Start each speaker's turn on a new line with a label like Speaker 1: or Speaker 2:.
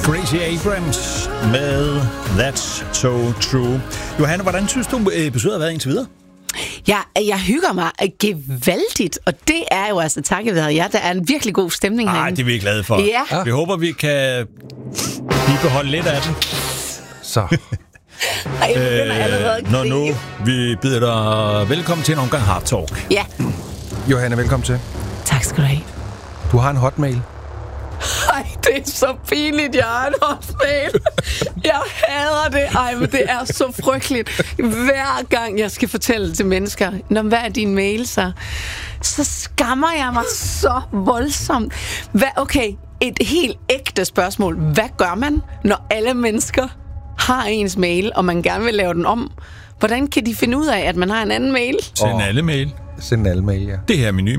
Speaker 1: Gracie Abrams med That's So True. Johanne, hvordan synes du, episoden har været indtil videre?
Speaker 2: Jeg hygger mig gevaldigt, og det er jo altså takket være jer. Der er en virkelig god stemning herinde.
Speaker 1: Det er vi glade for.
Speaker 2: Ja.
Speaker 1: Vi håber, vi kan bibeholde lidt af den.
Speaker 3: Så.
Speaker 1: Når nu vi byder dig velkommen til en omgang Hard Talk.
Speaker 2: Ja.
Speaker 3: Johanne, velkommen til.
Speaker 2: Tak skal du have.
Speaker 3: Du har en hotmail.
Speaker 2: Ej, det er så pinligt, jeg har en hotmail. Jeg hader det. Ej, men det er så frygteligt. Hver gang jeg skal fortælle til mennesker, hvad er din mail så skammer jeg mig så voldsomt. Okay, et helt ægte spørgsmål. Hvad gør man, når alle mennesker har ens mail, og man gerne vil lave den om? Hvordan kan de finde ud af, at man har en anden mail?
Speaker 1: Send alle mail.
Speaker 3: Send alle mail, ja.
Speaker 1: Det her menu.